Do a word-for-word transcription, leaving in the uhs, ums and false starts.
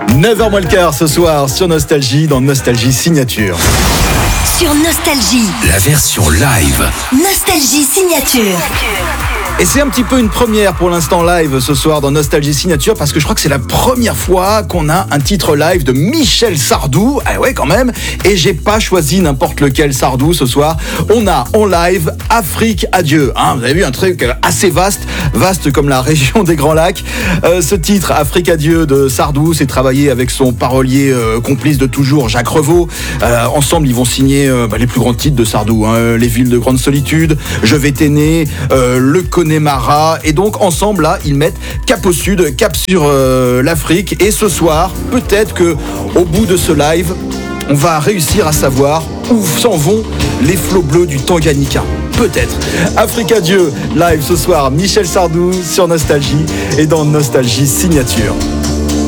neuf heures moins le quart ce soir sur Nostalgie, dans Nostalgie Signature. Sur Nostalgie, la version live. Nostalgie Signature. Et c'est un petit peu une première pour l'instant live ce soir dans Nostalgie Signature, parce que je crois que c'est la première fois qu'on a un titre live de Michel Sardou. Ah ouais, quand même. Et j'ai pas choisi n'importe lequel Sardou ce soir. On a en live Afrique Adieu. Hein, vous avez vu, un truc assez vaste, vaste comme la région des Grands Lacs. Euh, ce titre Afrique Adieu de Sardou, c'est travaillé avec son parolier euh, complice de toujours, Jacques Revaux. Euh, ensemble, ils vont signer euh, bah, les plus grands titres de Sardou. Hein, Les villes de grande solitude, Je vais t'aimer, euh, Le Connemara. Et donc ensemble là ils mettent cap au sud, cap sur euh, l'Afrique. Et ce soir, peut-être que au bout de ce live, on va réussir à savoir où s'en vont les flots bleus du Tanganyika. Peut-être. Afrique Adieu live ce soir, Michel Sardou sur Nostalgie et dans Nostalgie Signature.